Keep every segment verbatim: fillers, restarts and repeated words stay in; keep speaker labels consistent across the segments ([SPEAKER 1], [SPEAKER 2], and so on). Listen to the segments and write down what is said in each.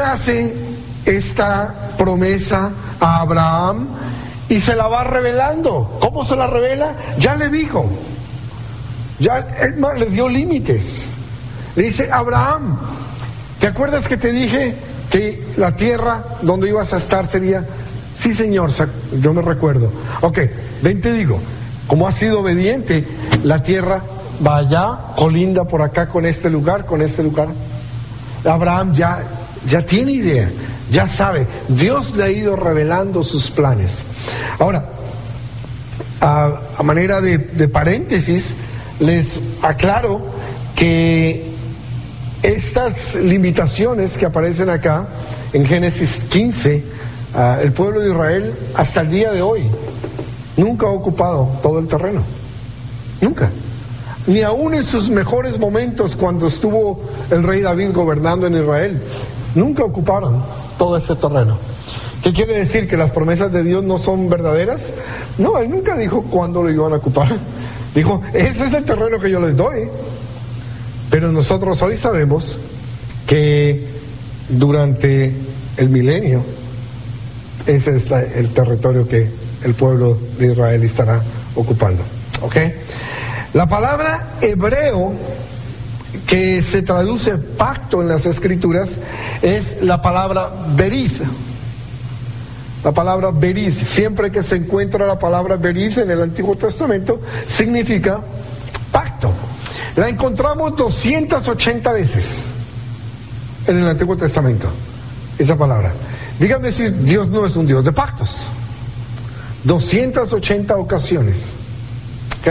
[SPEAKER 1] hace esta promesa a Abraham y se la va revelando. ¿Cómo se la revela? Ya le dijo, ya es más, le dio límites. Le dice: Abraham, ¿te acuerdas que te dije que la tierra donde ibas a estar sería? Sí, señor, yo me recuerdo. Ok, ven, te digo, como has sido obediente, la tierra va allá, colinda por acá con este lugar, con este lugar. Abraham ya, ya tiene idea, ya sabe. Dios le ha ido revelando sus planes. Ahora, a, a manera de, de paréntesis, les aclaro que estas limitaciones que aparecen acá en Génesis quince, uh, el pueblo de Israel hasta el día de hoy nunca ha ocupado todo el terreno. Nunca. Ni aún en sus mejores momentos, cuando estuvo el rey David gobernando en Israel, nunca ocuparon todo ese terreno. ¿Qué quiere decir? ¿Que las promesas de Dios no son verdaderas? No, Él nunca dijo cuándo lo iban a ocupar. Dijo: ese es el terreno que yo les doy. Pero nosotros hoy sabemos que durante el milenio ese es la, el territorio que el pueblo de Israel estará ocupando. ¿Ok? La palabra hebreo que se traduce pacto en las Escrituras es la palabra berith. La palabra berith, siempre que se encuentra la palabra berith en el Antiguo Testamento, significa pacto. La encontramos doscientas ochenta veces en el Antiguo Testamento, esa palabra. Díganme si Dios no es un Dios de pactos. doscientas ochenta ocasiones. ¿Ok?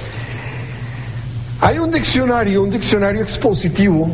[SPEAKER 1] Hay un diccionario, un diccionario expositivo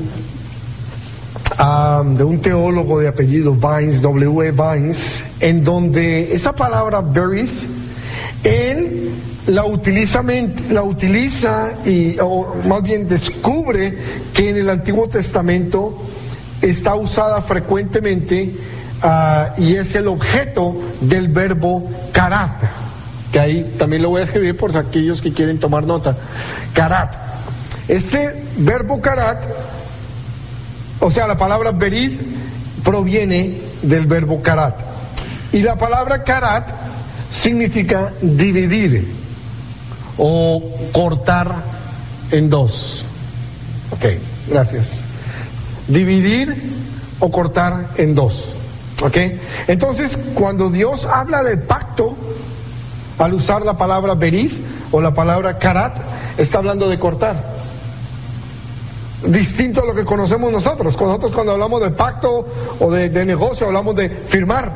[SPEAKER 1] um, de un teólogo de apellido Vines, W E Vines, en donde esa palabra berith, él la utiliza, la utiliza y, o más bien descubre que en el Antiguo Testamento está usada frecuentemente uh, y es el objeto del verbo karat, que ahí también lo voy a escribir por aquellos que quieren tomar nota. Karat. Este verbo karat, o sea, la palabra berith proviene del verbo karat, y la palabra karat significa dividir o cortar en dos. Ok, gracias. Dividir o cortar en dos. Ok, entonces cuando Dios habla de pacto, al usar la palabra berith o la palabra karat, está hablando de cortar. Distinto a lo que conocemos nosotros. Nosotros, cuando hablamos de pacto o de, de negocio, hablamos de firmar.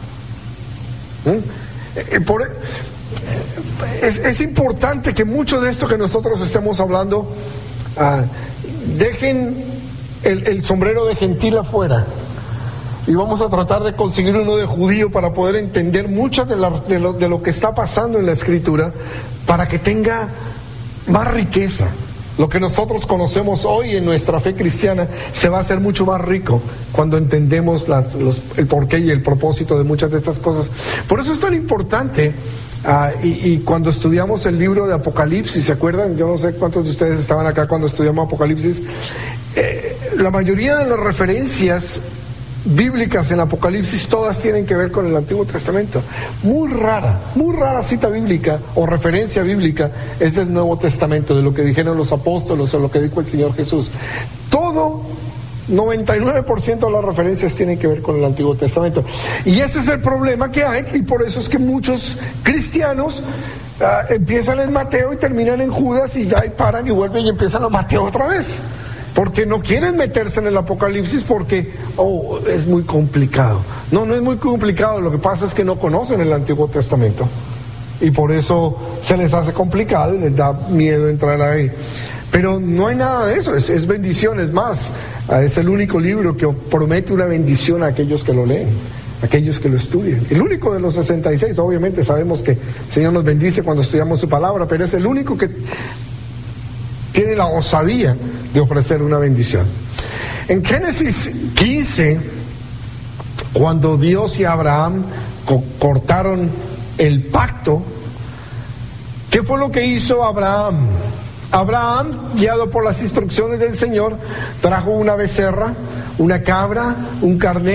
[SPEAKER 1] ¿Mm? Por, es, es importante que mucho de esto que nosotros estemos hablando, uh, dejen el, el sombrero de gentil afuera, y vamos a tratar de conseguir uno de judío para poder entender mucho de, la, de, lo, de lo que está pasando en la Escritura, para que tenga más riqueza. Lo que nosotros conocemos hoy en nuestra fe cristiana se va a hacer mucho más rico cuando entendemos las, los, el porqué y el propósito de muchas de estas cosas. Por eso es tan importante, uh, y, y cuando estudiamos el libro de Apocalipsis, ¿se acuerdan? Yo no sé cuántos de ustedes estaban acá cuando estudiamos Apocalipsis. Eh, la mayoría de las referencias bíblicas en Apocalipsis todas tienen que ver con el Antiguo Testamento. Muy rara, muy rara cita bíblica o referencia bíblica es del Nuevo Testamento, de lo que dijeron los apóstoles o lo que dijo el Señor Jesús. Todo, noventa y nueve por ciento de las referencias tienen que ver con el Antiguo Testamento. Y ese es el problema que hay, y por eso es que muchos cristianos uh, empiezan en Mateo y terminan en Judas, y ya y paran y vuelven y empiezan a Mateo otra vez. Porque no quieren meterse en el Apocalipsis porque, oh, es muy complicado. No, no es muy complicado, lo que pasa es que no conocen el Antiguo Testamento. Y por eso se les hace complicado y les da miedo entrar ahí. Pero no hay nada de eso, es, es bendición, es más, es el único libro que promete una bendición a aquellos que lo leen, a aquellos que lo estudian. El único de los sesenta y seis, obviamente sabemos que el Señor nos bendice cuando estudiamos su palabra, pero es el único que tiene la osadía de ofrecer una bendición. En Génesis quince, cuando Dios y Abraham co- cortaron el pacto, ¿qué fue lo que hizo Abraham? Abraham, guiado por las instrucciones del Señor, trajo una becerra, una cabra, un carnero,